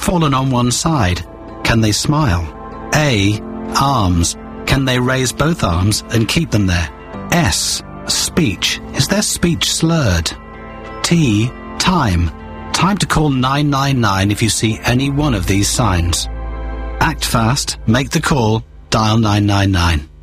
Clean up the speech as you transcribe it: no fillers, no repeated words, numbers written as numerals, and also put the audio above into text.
fallen on one side? Can they smile? A. Arms. Can they raise both arms and keep them there? S. Speech. Is their speech slurred? T. Time. Time to call 999 if you see any one of these signs. Act fast, make the call, dial 999.